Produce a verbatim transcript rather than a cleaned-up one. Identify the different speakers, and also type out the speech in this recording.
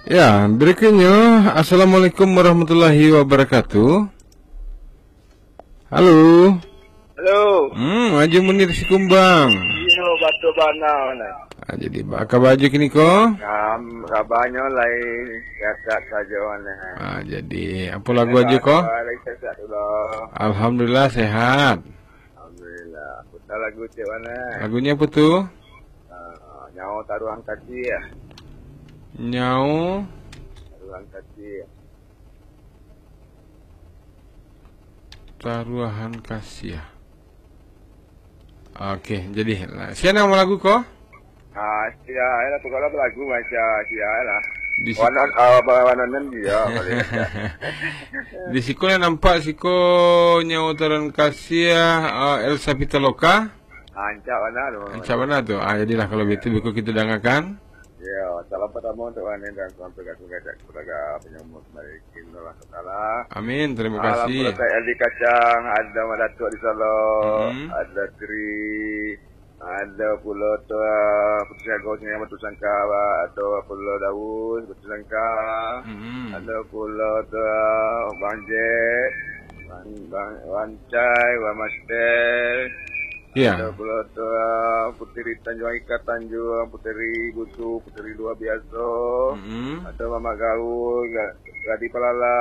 Speaker 1: Ya, berikutnya, Assalamualaikum warahmatullahi wabarakatuh. Halo.
Speaker 2: Halo.
Speaker 1: Hmm, Haji Munir Sikumbang.
Speaker 2: Iya, batu bana mana?
Speaker 1: Ah, jadi bakal baju kini ko?
Speaker 2: Kam, kabarnya lain sehat saja mana?
Speaker 1: Ah, jadi apa lagu aja ko?
Speaker 2: Sehat dulu.
Speaker 1: Alhamdulillah sehat.
Speaker 2: Alhamdulillah. Putar lagu cik mana?
Speaker 1: Lagunya apa tuh?
Speaker 2: Uh, nyawa taruhan kaki ya.
Speaker 1: Nyau
Speaker 2: Taruhan kaki ya.
Speaker 1: Taruhan kasih. Oke, jadi siapa nama lagu ko?
Speaker 2: Ah, sia lah tu kalau lagu macam sia lah.
Speaker 1: Di
Speaker 2: Warna uh, warna dia.
Speaker 1: Di siko nampak siko Nyau Taruhan kasih uh, Elsa Pitaloka.
Speaker 2: Ancak mana tu?
Speaker 1: Ancak mana tu? Ah, jadilah kalau begitu buku kita dengarkan.
Speaker 2: Ya, salam pertama untuk anda dan sampai ke keluarga keluarga penyambut mari kita Allah Taala.
Speaker 1: Amin, terima kasih.
Speaker 2: Alhamdulillah di kacang, ada Datuk di Solo,
Speaker 1: Mm-hmm.
Speaker 2: ada Tri, ada Pulau Tua, Putri Agos yang Batu Sangka, ada Pulau Daus, Batu Sangka,
Speaker 1: Mm-hmm.
Speaker 2: ada Pulau Tua, Bang Jet, Bang Bang Wancai, Bang Mastel.
Speaker 1: Ya.
Speaker 2: Ada Pulau Tua, Puteri Tanjung Ika Tanjung, Puteri Busu, Puteri Luar Biasa.
Speaker 1: Mm-hmm.
Speaker 2: Ada Mama Gaul, Gadi Palala.